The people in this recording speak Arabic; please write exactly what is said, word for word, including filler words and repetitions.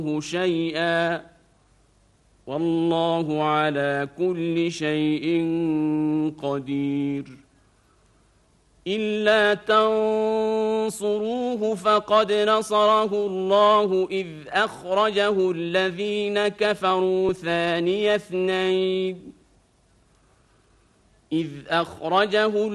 شيئا والله على كل شيء قدير إلا تنصروه فقد نصره الله إذ أخرجه الذين كفروا ثاني اثنين إذ أخرجه